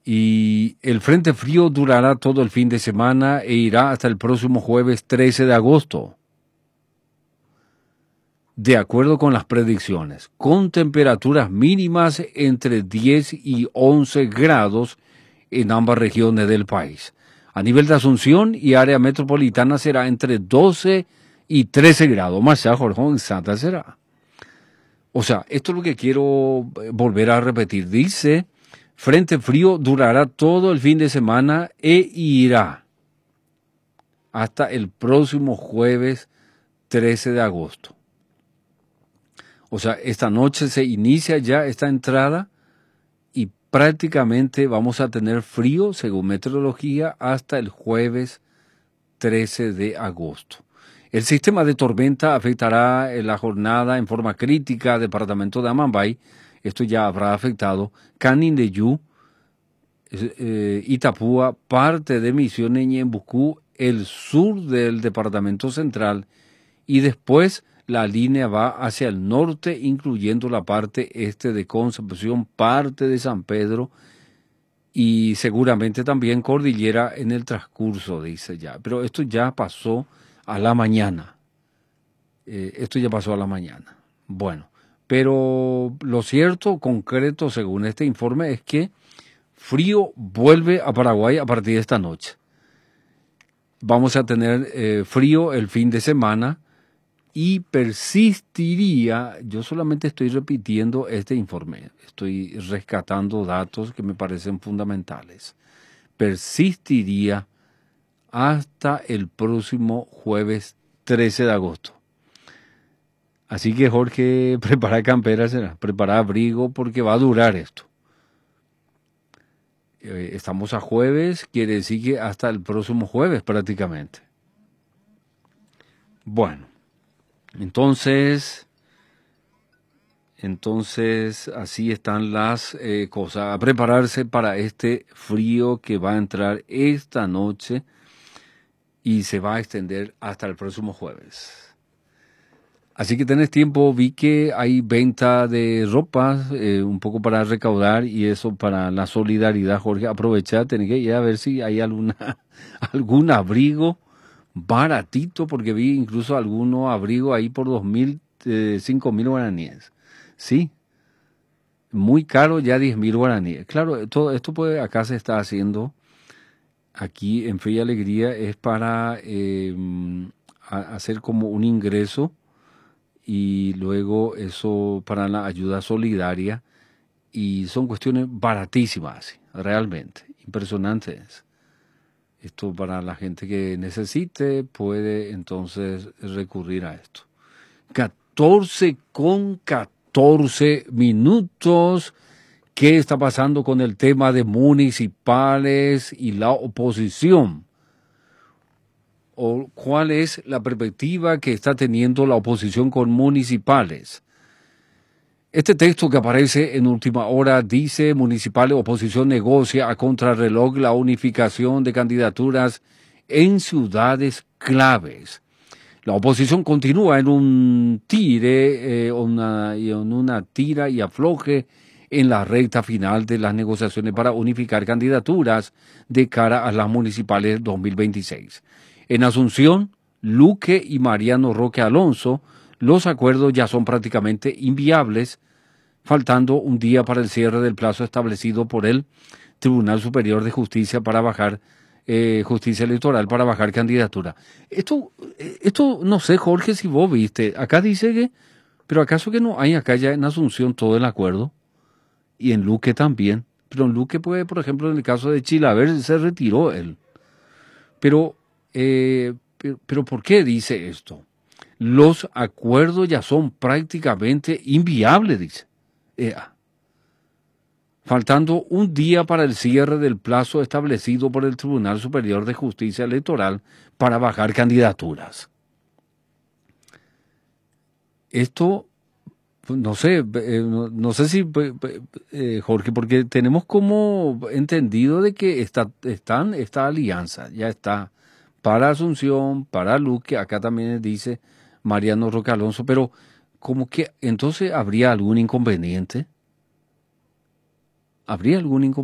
Y el frente frío durará todo el fin de semana e irá hasta el próximo jueves 13 de agosto. De acuerdo con las predicciones, con temperaturas mínimas entre 10 y 11 grados en ambas regiones del país. A nivel de Asunción y área metropolitana será entre 12 y 13 grados. Más allá, Jorge, en Santa será. O sea, esto es lo que quiero volver a repetir. Dice, frente frío durará todo el fin de semana e irá hasta el próximo jueves 13 de agosto. O sea, esta noche se inicia ya esta entrada y prácticamente vamos a tener frío, según meteorología, hasta el jueves 13 de agosto. El sistema de tormenta afectará en la jornada en forma crítica al departamento de Amambay. Esto ya habrá afectado Canindeyú, Itapúa, parte de Misiones y Ñembucú, el sur del departamento central, y después la línea va hacia el norte, incluyendo la parte este de Concepción, parte de San Pedro y seguramente también Cordillera en el transcurso, dice ya. Pero esto ya pasó a la mañana. Bueno, pero lo cierto, concreto, según este informe, es que frío vuelve a Paraguay a partir de esta noche. Vamos a tener frío el fin de semana y persistiría, yo solamente estoy repitiendo este informe, estoy rescatando datos que me parecen fundamentales, persistiría hasta el próximo jueves 13 de agosto. Así que Jorge, prepara campera, prepara abrigo porque va a durar esto. Estamos a jueves, quiere decir que hasta el próximo jueves prácticamente. Bueno, entonces así están las cosas. A prepararse para este frío que va a entrar esta noche y se va a extender hasta el próximo jueves. Así que tenés tiempo, vi que hay venta de ropa, un poco para recaudar y eso para la solidaridad, Jorge. Aprovecha, tenés que ir a ver si hay algún abrigo baratito, porque vi incluso algunos abrigos ahí por 2.000, 5.000 guaraníes. Sí, muy caro ya 10.000 guaraníes. Claro, todo esto pues acá se está haciendo, aquí en Fe y Alegría, es para hacer como un ingreso y luego eso para la ayuda solidaria y son cuestiones baratísimas, realmente, impresionantes. Esto para la gente que necesite puede entonces recurrir a esto. 14 minutos. ¿Qué está pasando con el tema de municipales y la oposición? ¿O cuál es la perspectiva que está teniendo la oposición con municipales? Este texto que aparece en última hora dice: municipales, oposición negocia a contrarreloj la unificación de candidaturas en ciudades claves. La oposición continúa en un una tira y afloje en la recta final de las negociaciones para unificar candidaturas de cara a las municipales 2026. En Asunción, Luque y Mariano Roque Alonso, los acuerdos ya son prácticamente inviables, faltando un día para el cierre del plazo establecido por el Tribunal Superior de Justicia para bajar justicia electoral para bajar candidatura. Esto no sé, Jorge, si vos viste. Acá dice que, pero ¿acaso que no hay acá ya en Asunción todo el acuerdo? Y en Luque también. Pero en Luque, pues, por ejemplo, en el caso de Chilaver, se retiró él. Pero ¿por qué dice esto? Los acuerdos ya son prácticamente inviables, dice. Faltando un día para el cierre del plazo establecido por el Tribunal Superior de Justicia Electoral para bajar candidaturas. Esto, no sé si, Jorge, porque tenemos como entendido de que esta alianza ya está para Asunción, para Luque, acá también dice Mariano Roque Alonso, pero como que entonces habría algún inconveniente. ¿Habría algún inconveniente?